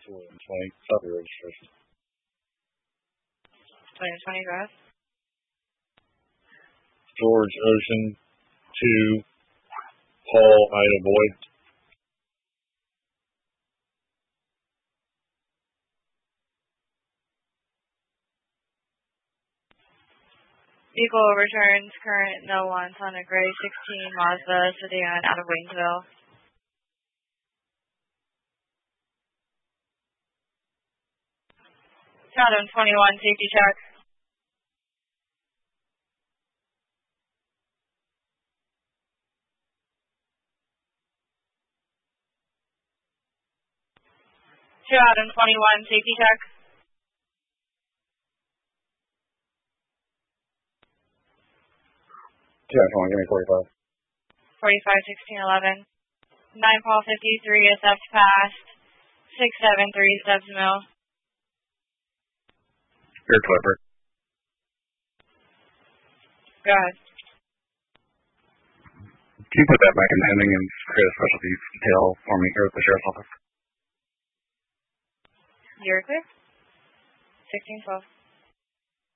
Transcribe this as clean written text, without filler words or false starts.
2020 copy registration. 2020, go ahead. George Ocean 2, Paul Ida Boy. Vehicle returns current no wants on a gray 16 Mazda sedan out of Waynesville. 2021 safety check. Adam 21 safety check. 2021, give me 45. 45 16 11. 9 Paul 53 is up past. 673 Stubbs Mill. Rear Clipper. Go ahead. Can you put that back in pending and create a special detail for me here at the Sheriff's Office? You're clear. 1612.